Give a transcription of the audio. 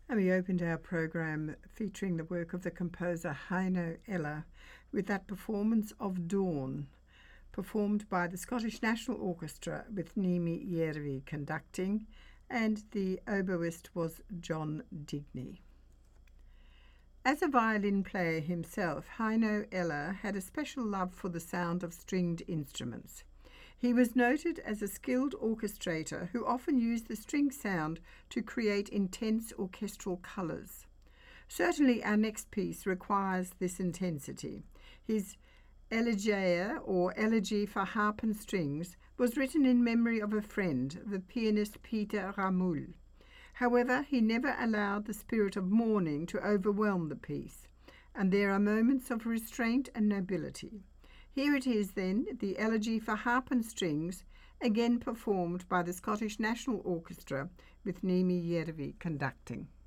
And we opened our program featuring the work of the composer Heino Eller with that performance of Dawn, performed by the Scottish National Orchestra with Niemi Järvi conducting, and the oboist was John Digney. As a violin player himself, Heino Eller had a special love for the sound of stringed instruments. He was noted as a skilled orchestrator who often used the string sound to create intense orchestral colours. Certainly our next piece requires this intensity. His Elegia, or Elegy for Harp and Strings, was written in memory of a friend, the pianist Peter Rameau. However, he never allowed the spirit of mourning to overwhelm the piece, and there are moments of restraint and nobility. Here it is then, the Elegy for Harp and Strings, again performed by the Scottish National Orchestra with Niemi Järvi conducting.